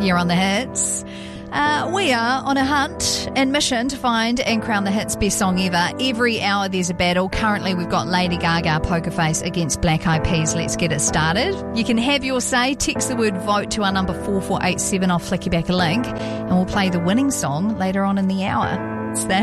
You're on the hits. We are on a hunt and mission to find and crown the hits best song ever. Every hour there's a battle. Currently we've got Lady Gaga, Poker Face against Black Eyed Peas. Let's get it started. You can have your say. Text the word vote to our number 4487. I'll flick you back a link and we'll play the winning song later on in the hour. It's the